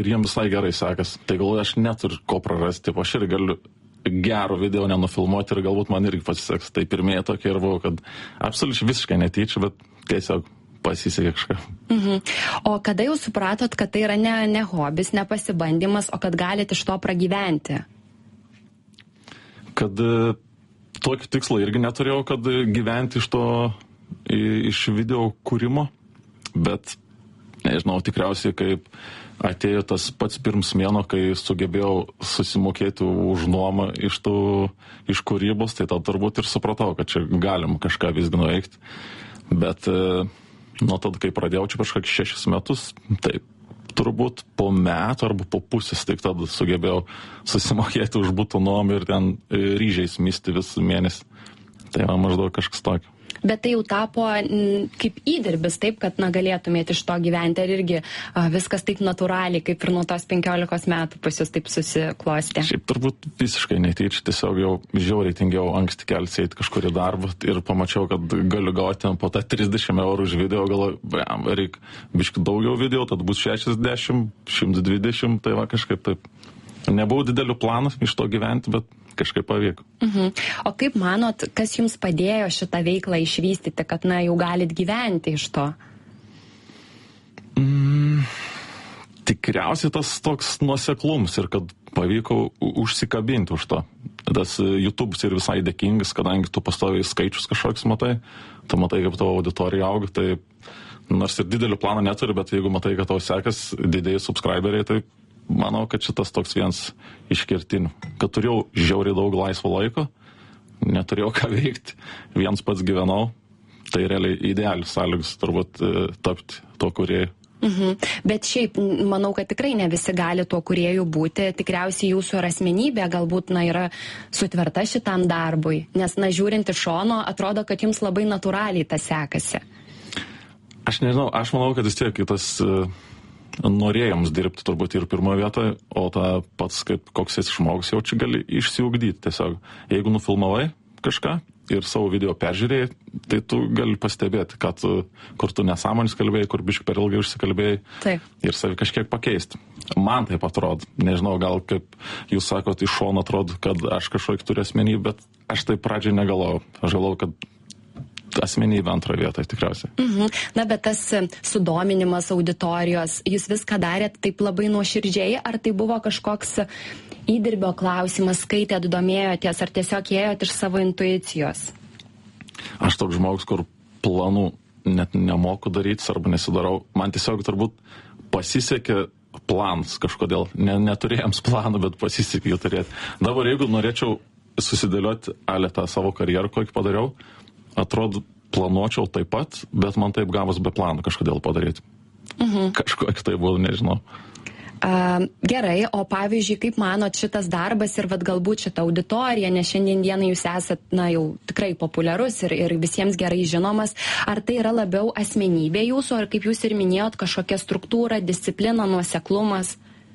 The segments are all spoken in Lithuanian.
ir jiems visai gerai sekas. Tai galvoju, aš neturiu ko prarasti, aš ir galiu gero video nenufilmuoti ir galbūt man irgi pasiseks. Tai pirmieji tokie ir buvo, kad absoliučiai visiškai netyčia, bet tiesiog pasisekė kažką. O kada jau supratot, kad tai yra ne hobis, ne pasibandymas, o kad galite iš to pragyventi? Kad tokį tikslą irgi neturėjau, kad gyventi iš video kūrimo, bet nežinau, tikriausiai kaip atėjo tas pats pirms mėno, kai sugebėjau susimokėti už nuomą iš kūrybos, tai tada turbūt ir supratau, kad čia galim kažką visgi nuveikti. Bet nuo tada, kai pradėjau čia kažkokį 6 metus, tai turbūt po metų arba po pusės, tik tada sugebėjau susimokėti už buto nuomą ir ten ryžiais misti visą mėnesį. Tai man maždaug kažkas tokio. Bet tai jau tapo kaip įdirbis, taip, kad galėtumėte iš to gyventi, ar irgi viskas taip natūraliai, kaip ir nuo tos 15 metų pas jūs taip susiklostė? Šiaip turbūt visiškai netyčia, tiesiog jau žiauriai tingiau anksti kelti eiti kažkurį darbą ir pamačiau, kad galiu gauti po tą 30 eurų už video, galvoju, reikia biškai daugiau video, tad bus 60, 120, tai va kažkaip taip. Nebuvau didelių planų iš to gyventi, bet kažkaip pavyko. O kaip manot, kas jums padėjo šitą veiklą išvystyti, kad jau galit gyventi iš to? Tikriausiai tas toks nuoseklums ir kad pavyko užsikabinti už to. Tas YouTube'as ir visai dėkingas, kadangi tu pastoviai skaičius kažkoks matai, tu matai, kaip tavo auditorija auga, tai nors ir didelių planų neturi, bet jeigu matai, kad tau sekas didėjai subscriberiai, tai manau, kad šitas toks vienas iš kertinių. Kad turėjau žiauriai daug laisvo laiko, neturėjau ką veikti, viens pats gyvenau, tai realiai idealius sąlygus turbūt tapti to kūrėjų. Bet šiaip, manau, kad tikrai ne visi gali tuo kūrėjų būti. Tikriausiai jūsų asmenybė galbūt yra sutverta šitam darbui, nes, žiūrint iš šono, atrodo, kad jums labai natūraliai tas sekasi. Aš nežinau, aš manau, kad vis tiek tas norėjams dirbti turbūt ir pirmoje vietoje, o tą pats, kaip koks esi žmogus, jau čia gali išsiugdyti tiesiog. Jeigu nufilmavai kažką ir savo video peržiūrėjai, tai tu gali pastebėti, kur tu nesąmonės kalbėjai, kur biškai per ilgai užsikalbėjai. Taip. Ir savi kažkiek pakeisti. Man taip atrodo. Nežinau, gal kaip jūs sakot, iš šono atrodo, kad aš kažkokį turiu asmenybę, bet aš taip pradžiai negalvojau. Aš galvojau, kad asmenybė antroje vietoje tikriausiai. Bet tas sudominimas auditorijos, jūs viską darėt taip labai nuoširdžiai, ar tai buvo kažkoks įdirbio klausimas, skaitėt, domėjotės, ar tiesiog ėjot iš savo intuicijos? Aš toks žmogus, kur planų net nemoku daryti arba nesidarau. Man tiesiog turbūt pasisekė planas kažkodėl. Neturėjom planų, bet pasisekė jų turėti. Dabar jeigu norėčiau susidėlioti tą savo karjerą, kokį padariau, atrodo, planuočiau taip pat, bet man taip gavos be planų kažkodėl padaryti. Kažkokį tai buvo, nežinau. Gerai, o pavyzdžiui, kaip manot šitas darbas ir galbūt šita auditorija, nes šiandien dieną jūs esat, jau tikrai populiarus ir visiems gerai žinomas, ar tai yra labiau asmenybė jūsų, ar kaip jūs ir minėjot, kažkokia struktūra, disciplina, nuoseklumas?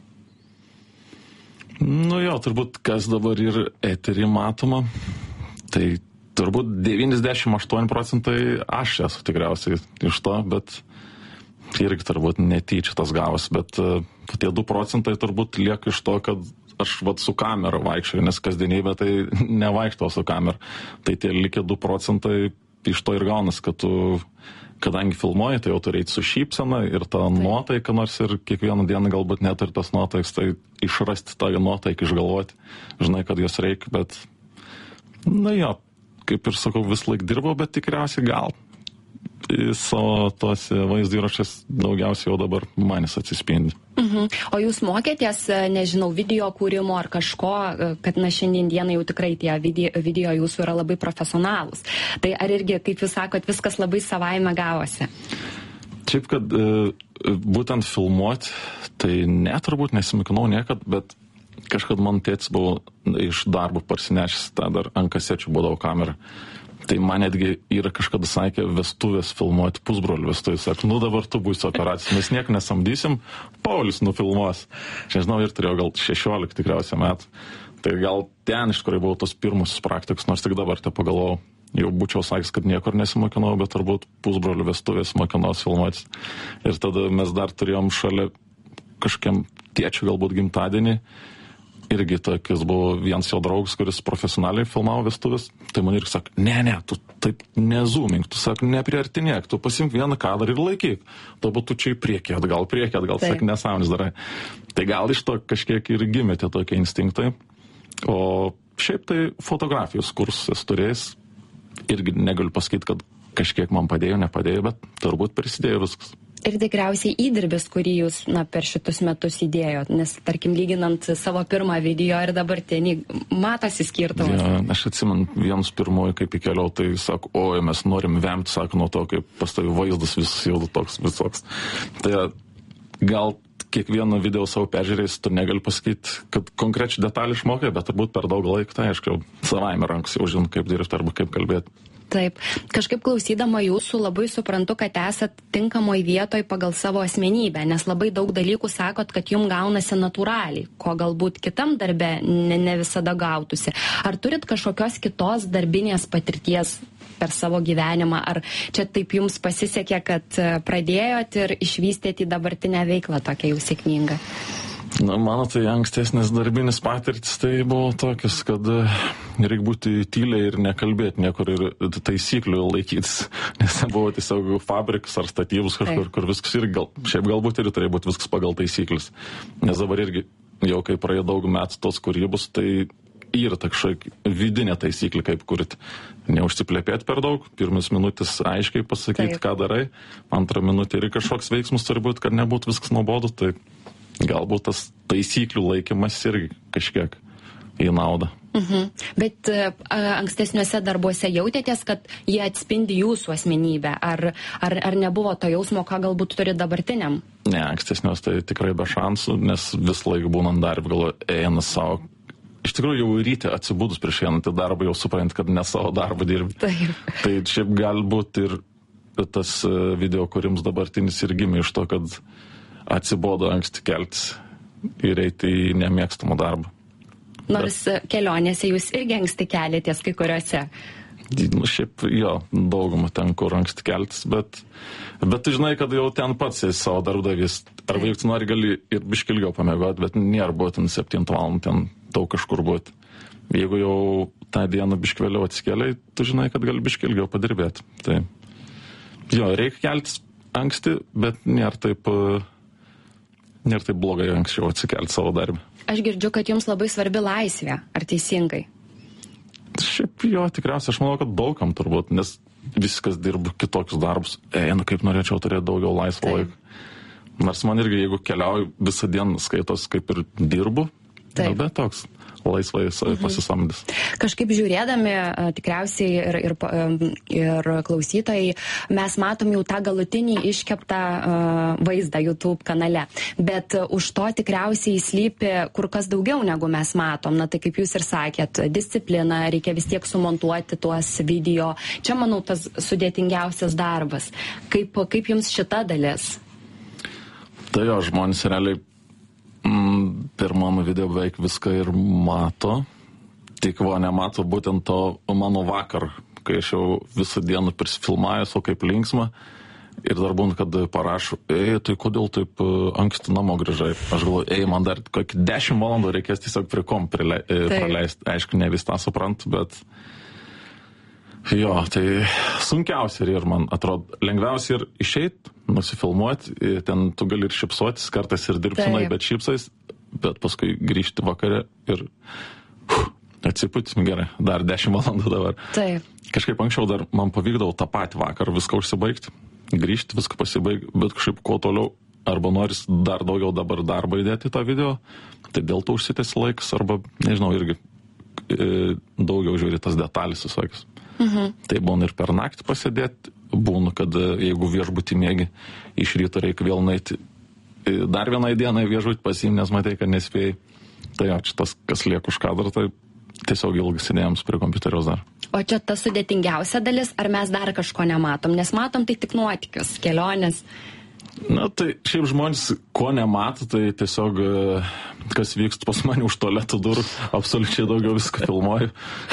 Turbūt kas dabar ir eterį matoma, tai turbūt 98% aš esu tikriausiai iš to, bet irgi turbūt netyčia tas gavas, bet tie 2% turbūt lieka iš to, kad aš su kamera vaikščiau, nes kasdienybė tai nevaikštau su kamera. Tai tie likę 2% iš to ir gaunas, kad tu, kadangi filmuoji, tai jau turi eiti su šypsena ir ta nuotaika, nors ir kiekvieną dieną galbūt net ir tas nuotaikas, tai išrasti tą nuotaiką, išgalvoti, žinai, kad jos reikia, bet kaip ir sakau, vis laik dirbau, bet tikriausiai gal savo tos vaizdo įrašas daugiausiai jau dabar manis atsispindi. O jūs mokėtės, nežinau, video kūrimo ar kažko, kad šiandien dieną jau tikrai tie video jūsų yra labai profesionalūs. Tai ar irgi, kaip jūs sakot, viskas labai savaime gavosi? Šiaip, kad būtent filmuoti, tai turbūt nesimikinau niekad, bet kažkad man tėtis buvo iš darbo parsinešęs, tą dar ant kasečių būdavo kamerą. Tai man netgi yra kažkada sakė vestuvės filmuoti, pusbrolių vestuvės. Sako, dabar tu būsi operacija, mes nieko nesamdysim, Paulius nufilmuos. Aš nežinau, ir turėjau gal 16 tikriausiai metų. Tai gal ten iš kurio buvo tos pirmusios praktikos, nors tik dabar te pagalvojau. Jau būčiau sakęs, kad niekur nesimokinau, bet turbūt pusbrolių vestuvės mokinos filmuoti. Ir tada mes dar turėjom šalia kažkiam tėčiui galbūt gimtadienį. Irgi tokis buvo vienas jo draugas, kuris profesionaliai filmavo vestuvės. Tai man irgi sako, ne, tu taip nezoomink, tu sak, nepriartinėk, tu pasimk vieną kadrą ir laikyk. Dabar tu čia į priekį, atgal, sak, nesąmonės darai. Tai gal iš to kažkiek ir gimė tie tokie instinktai. O šiaip tai fotografijos kursus turėjęs. Irgi negaliu pasakyti, kad kažkiek man padėjo, nepadėjo, bet turbūt prisidėjo viskas. Ir tikriausiai įdirbis, kurį jūs per šitus metus įdėjot, nes, tarkim, lyginant savo pirmą video ir dabartinį, matosi skirtumas. Ja, aš atsimenu, vienas pirmoji, kaip įkeliau, tai sako, oi, mes norim vemti, sako, nuo to, kaip pastovi vaizdas visas jau toks visoks. Tai gal kiekvieną video savo peržiūrėjus, tu negali pasakyti, kad konkrečiai detalį išmokai, bet turbūt per daug laiko, tai aišku, savaime rankas jau žinot, kaip dirbti arba kaip kalbėti. Taip. Kažkaip klausydama jūsų labai suprantu, kad esat tinkamoj vietoj pagal savo asmenybę, nes labai daug dalykų sakot, kad jums gaunasi natūraliai, ko galbūt kitam darbe ne visada gautųsi. Ar turit kažkokios kitos darbinės patirties per savo gyvenimą, ar čia taip jums pasisekė, kad pradėjot ir išvystėt į dabartinę veiklą tokią jau sėkmingą? Na, mano tai ankstesnis darbinis patirtis tai buvo tokius, kad reikia būti tyliai ir nekalbėti niekur ir taisyklių laikytis, nes buvo tiesiog fabrikas ar statybus kažkur, kur viskas ir šiaip galbūt ir turėjo būti viskas pagal taisyklės. Nes dabar irgi jau kai praėjo daug metų tos kūrybos, tai yra kažkokia vidinė taisyklė, kaip kurti. Neužsiplėpėti per daug, pirmas minutės aiškiai pasakyti, ką darai, antrą minutę ir kažkoks veiksmus turi būti, kad nebūtų viskas nuobodu, tai galbūt tas taisyklių laikymas irgi kažkiek į naudą. Bet ankstesniuose darbuose jautėtės, kad jie atspindi jūsų asmenybę? Ar nebuvo to jausmo, ką galbūt turi dabartiniam? Ne, ankstesniuose tai tikrai be šansų, nes vis laik būnant darbą galvoju, eina savo. Iš tikrųjų jau ryte atsibūdus prieš einantį darbą jau suprant, kad ne savo darbą dirbi. Tai šiaip galbūt ir tas video, kuriams dabartinis ir gimė iš to, kad atsibodo anksti keltis ir eiti į nemėgstamą darbą. Nors kelionėse jūs irgi anksti keliatės kai kuriuose. Šiaip jo, daugumą ten, kur anksti keltis, bet tu žinai, kad jau ten pats esi savo darbdavys. Arba jeigu tu nori, gali ir biškį ilgiau pamiegoti, bet nėra būtent 7 valandų ten daug kažkur būti. Jeigu jau tą dieną biškį vėliau atsikeliai, tu žinai, kad gali biškį ilgiau padirbėti. Tai jo, reikia keltis anksti, bet nėra taip blogai anksčiau atsikelti savo darbą. Aš girdžiu, kad jums labai svarbi laisvė. Ar teisingai? Šiaip jo, tikriausiai aš manau, kad daugam turbūt, nes viskas dirba kitokius darbus. Kaip norėčiau turėti daugiau laisvo laiko. Nors man irgi, jeigu keliauju visą dieną skaitos, kaip ir dirbu, bet toks laisvai pasisamdys. Kažkaip žiūrėdami, tikriausiai ir klausytojai, mes matom jau tą galutinį iškeptą vaizdą YouTube kanale. Bet už to tikriausiai slypi kur kas daugiau negu mes matom. Na tai kaip jūs ir sakėt, disciplina, reikia vis tiek sumontuoti tuos video. Čia, manau, tas sudėtingiausias darbas. Kaip jums šita dalis? Tai jo, žmonės realiai per mano video beveik viską ir mato, tik nemato būtent to mano vakar, kai aš jau visą dieną prisifilmavęs, o kaip linksma, ir dar būna, kad parašo, tai kodėl taip anksti namo grįžai? Aš galvoju, man dar kokį 10 valandų reikės tiesiog prie komp praleisti. Aišku, ne vis tą suprantu, bet jo, tai sunkiausia ir man atrodo, lengviausia ir išeit, nusifilmuoti, ten tu gali ir šipsuotis, kartais ir dirbtinai, bet šipsais, bet paskui grįžti vakare ir atsipūti, gerai, dar 10 valandų dabar. Taip. Kažkaip anksčiau dar man pavykdavo tą patį vakarą viską užsibaigti, grįžti, viską pasibaigti, bet kažkaip kuo toliau, arba noris dar daugiau dabar darbą įdėti į tą video, tai dėl to užsitęs laikas, arba, nežinau, irgi daugiau žiūri tas detalės visokius. Tai būna ir per naktį pasėdėti, būna, kad jeigu viešbutį mėgi, iš ryto reikia vėl nueiti dar vienai dienai viešbutį pasiimti, nes matai, kad nespėjai. Tai jo, čia tas, kas lieka už kadrą, tai tiesiog ilgai sėdėjams prie kompiuteriaus dar. O čia ta sudėtingiausia dalis, ar mes dar kažko nematom? Nes matom tai tik nuotykius, kelionės. Na, tai šiaip žmonės, ko nemato, tai tiesiog kas vyksta pas mane už tualetų durų, absoliučiai daugiau viską filmuoju.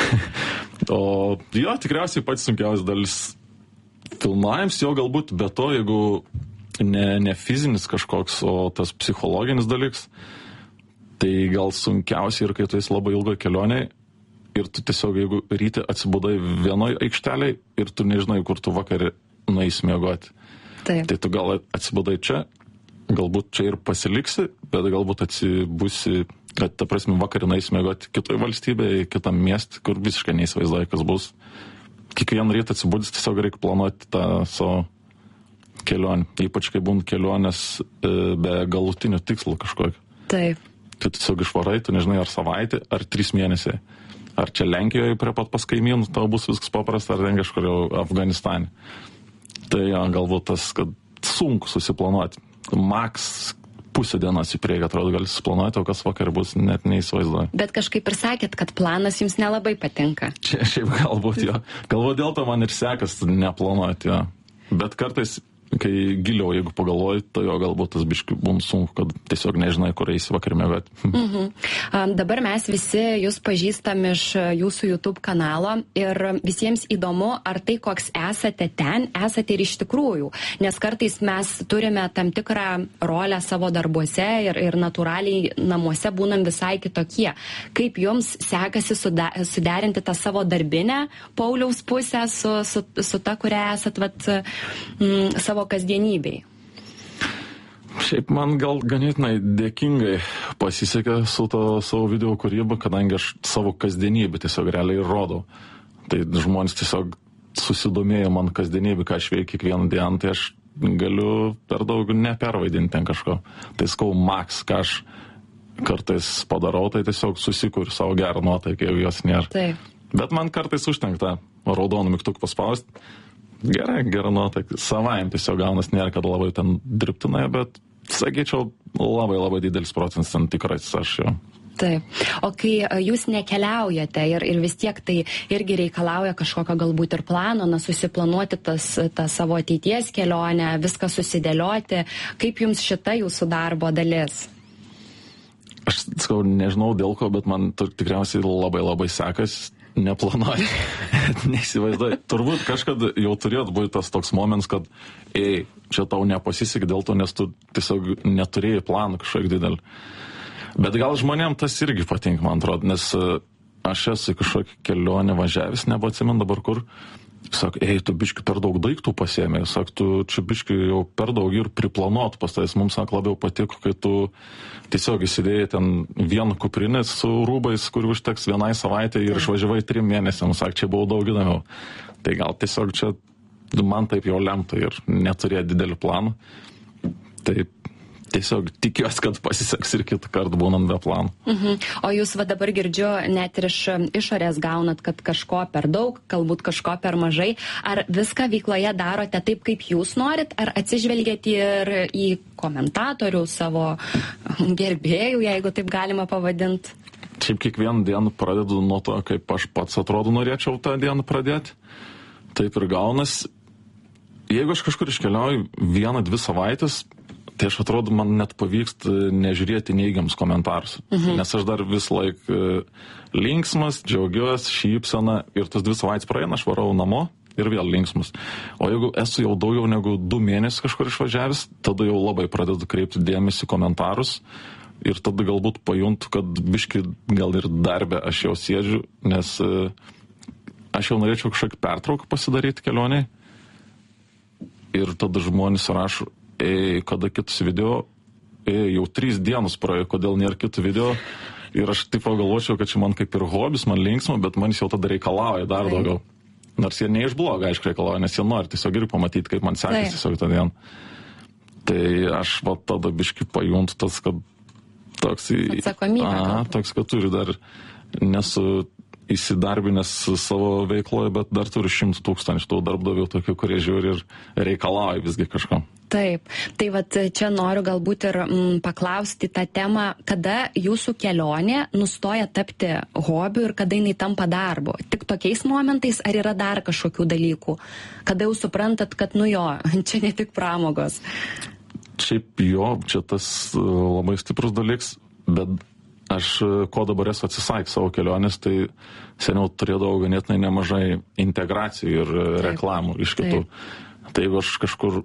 O jo, tikriausiai pats sunkiausias dalis filmavimas, jo galbūt be to, jeigu ne fizinis kažkoks, o tas psichologinis dalykas. Tai gal sunkiausia ir kai tu esi labai ilgoje kelionėje ir tu tiesiog, jeigu ryte atsibudai vienoje aikštelėje ir tu nežinai, kur tu vakarį nueisi miegoti. Taip. Tai tu gal atsibudai čia, galbūt čia ir pasiliksi, bet galbūt atsibusi, kad ta prasme vakarį nueisi miegoti kitoje valstybėje, kitam miestui, kur visiškai neįsivaizduoji, kas bus. Kiekvieną rytą atsibudęs tiesiog reikia planuoti tą savo kelionę, ypač kai būna kelionės be galutinių tikslų kažkokio. Taip. Tu tiesiog išvarai, tu nežinai, ar savaitė, ar 3 mėnesiai. Ar čia Lenkijoje prie pat pas kaimynų, tau bus viskas paprasta, ar ten kažkur jau Afganistane. Tai galbūt tas, kad sunku susiplanuoti. Maks pusę dienos į priekį, atrodo, gali susiplanuoti, o kas vakar bus, net neįsivaizduoju. Bet kažkaip ir sakėt, kad planas jums nelabai patinka. Čia šiaip galbūt jo. Galbūt dėl to man ir sekas neplanuoti, jo. Bet kartais, kai giliau, jeigu pagalvoji, tai jo galbūt tas biškai būna sunku, kad tiesiog nežinai, kur eisi vakar miegoti. Dabar mes visi jūs pažįstam iš jūsų YouTube kanalo ir visiems įdomu, ar tai, koks esate ten, esate ir iš tikrųjų. Nes kartais mes turime tam tikrą rolę savo darbuose ir natūraliai namuose būnam visai kitokie. Kaip jums sekasi suderinti tą savo darbinę Pauliaus pusę su ta, kurią esat savo kasdienybei? Šiaip man gal ganėtinai dėkingai pasisekė su to savo video kūryba, kadangi aš savo kasdienybę tiesiog realiai rodau. Tai žmonės tiesiog susidomėjo man kasdienybę, ką aš veikiu kiekvieną dieną, tai aš galiu per daug nepervaidinti ten kažko. Tai skau maks, ką aš kartais padarau, tai tiesiog susikuriu savo gerą nuotaiką, jeigu jos nėra. Taip. Bet man kartais užtenka raudoną mygtuką paspausti. Gerai, gera nuotaika. Savaim tiesiog gaunas, nėra, kad labai ten dirbtinai, bet sakyčiau, labai didelis procentas ten tikrai aš jau. Taip. O kai jūs nekeliaujate ir vis tiek tai irgi reikalauja kažkokio galbūt ir plano, susiplanuoti tą savo ateities kelionę, viską susidėlioti, kaip jums šita jūsų darbo dalis? Aš nežinau dėl ko, bet man tikriausiai labai sekas. Neplanuoju, neįsivaizduoju. Turbūt kažkad jau turėtų būti tas toks momentas, kad čia tau nepasisekė dėl to, nes tu tiesiog neturėjai planų kažkiek didelį. Bet gal žmonėm tas irgi patinka, man atrodo, nes aš esu kažkokią kelionę važiavęs, nebeatsimenu dabar kur. Sak, tu biški per daug daiktų pasiėmė, sak, tu čia biški jau per daug ir priplanuot pas tais. Mums, sak, labiau patiko, kai tu tiesiog įsidėjai ten vieną kuprinę su rūbais, kur užteks vienai savaitę ir išvažiavai 3 mėnesiams, sak, čia buvo daug įdomiau. Tai gal tiesiog čia man taip jau lemta ir neturėjo didelį planą. Tai tiesiog tikiuosi, kad pasiseks ir kitą kartą būnant be planų. O jūs dabar girdžiu, net ir iš išorės gaunat, kad kažko per daug, galbūt kažko per mažai. Ar viską veikloje darote taip, kaip jūs norit, ar atsižvelgiat ir į komentatorių, savo gerbėjų, jeigu taip galima pavadinti? Šiaip kiekvieną dieną pradedu nuo to, kaip aš pats atrodo norėčiau tą dieną pradėti. Taip ir gaunas. Jeigu aš kažkur iškeliauju 1-2 savaitės, tai aš atrodo, man net pavyksta nežiūrėti neigiamus komentarus. Nes aš dar vis laik linksmas, džiaugiuosi, šypsena ir tas 2 savaitės praeina, aš varau namo ir vėl linksmas. O jeigu esu jau daugiau negu 2 mėnesius kažkur išvažiavęs, tada jau labai pradedu kreipti dėmesį komentarus ir tada galbūt pajuntu, kad biški gal ir darbę aš jau sėdžiu, nes aš jau norėčiau kažkokį pertrauką pasidaryti kelionėje ir tada žmonės rašo, kada kitus video, jau 3 dienos praėjo, kodėl nėra kitų video. Ir aš taip pagalvočiau, kad čia man kaip ir hobis, man linksma, bet man jau tada reikalauja dar daugiau. Nors jie ne iš blogo, aišku, reikalauja, nes jie nori tiesiog ir pamatyti, kaip man sekasi tiesiog tą dieną. Tai aš tada biškai pajuntu tas, kad toks... Atsakomybė. Toks, kad turi dar nesu įsidarbinęs savo veikloje, bet dar turi 100 000 tų darbdavių tokių, kurie žiūri ir reikalauja visgi kažko. Taip, tai čia noriu galbūt ir paklausti tą temą, kada jūsų kelionė nustoja tapti hobiu ir kada jinai tampa darbu. Tik tokiais momentais, ar yra dar kažkokių dalykų? Kada jau suprantat, kad čia ne tik pramogos? Šiaip čia tas labai stiprus dalykas, bet aš ko dabar esu atsisakęs savo kelionės, tai seniau turėdavau ganėtinai nemažai integracijų ir reklamų iš kitų. Tai jeigu aš kažkur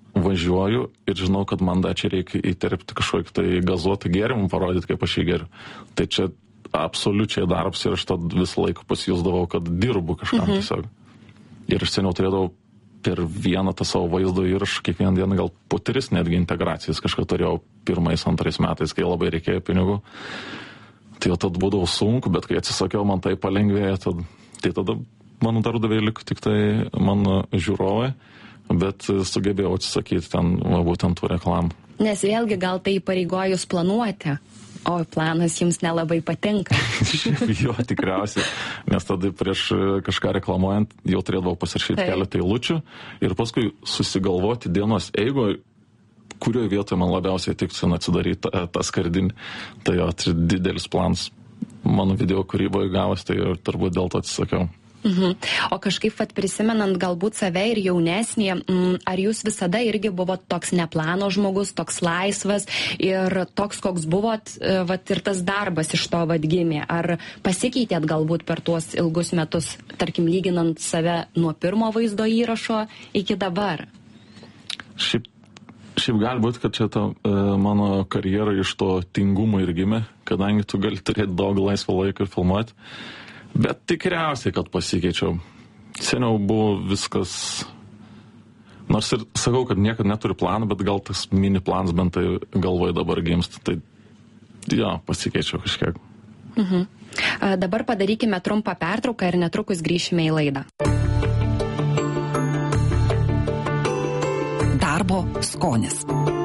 važiuoju ir žinau, kad man dar čia reikia įterpti kažkokį tai gazuotą gėrimą, parodyti, kaip aš jį geriu. Tai čia absoliučiai darbs ir aš tad visą laiką pasijusdavau, kad dirbu kažkam tiesiog. Ir aš seniau turėdavau per vieną tą savo vaizdo įrašą, kiekvieną dieną gal po 3 netgi integracijas kažką turėjau 1-2 metais, kai labai reikėjo pinigų. Tai jau tad būdavo sunku, bet kai atsisakiau, man tai palengvėjo, tai tada mano darbdaviai liko tik tai mano žiūrovai, bet sugebėjau atsisakyti ten būtent tų reklamų. Nes vėlgi gal tai įpareigoja jūs planuoti, o planas jums nelabai patinka. Jo, tikriausiai, nes tada prieš kažką reklamuojant jau turėdavau pasirašyti keletą eilučių ir paskui susigalvoti dienos eigoje, kurioje vietoje man labiausiai tiktų atsidaryti tą skardinį. Tai jo, didelis planas mano video kūryboje gavas, tai turbūt dėl to atsisakiau. O kažkaip prisimenant galbūt save ir jaunesnį, ar jūs visada irgi buvot toks neplano žmogus, toks laisvas ir toks, koks buvot, ir tas darbas iš to gimė? Ar pasikeitėt galbūt per tuos ilgus metus, tarkim, lyginant save nuo pirmo vaizdo įrašo iki dabar? Šiaip gali būti, kad čia mano karjera iš to tingumo ir gimė, kadangi tu gali turėti daug laisvo laiko ir filmuoti. Bet tikriausiai, kad pasikeičiau. Seniau buvo viskas, nors ir sakau, kad niekad neturi planą, bet gal tas mini planas bent tai galvoje dabar gimsta. Tai jo, pasikeičiau kažkiek. Dabar padarykime trumpą pertrauką ir netrukus grįšime į laidą. Darbo skonis.